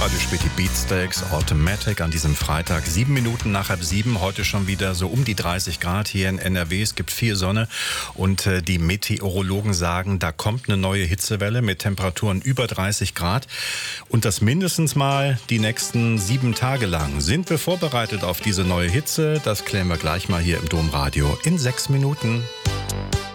Domradio spielt die Beatsteaks Automatic an diesem Freitag. 7 Minuten nach halb 7, heute schon wieder so um die 30 Grad hier in NRW. Es gibt viel Sonne und die Meteorologen sagen, da kommt eine neue Hitzewelle mit Temperaturen über 30 Grad. Und das mindestens mal die nächsten 7 Tage lang. Sind wir vorbereitet auf diese neue Hitze? Das klären wir gleich mal hier im Domradio in 6 Minuten.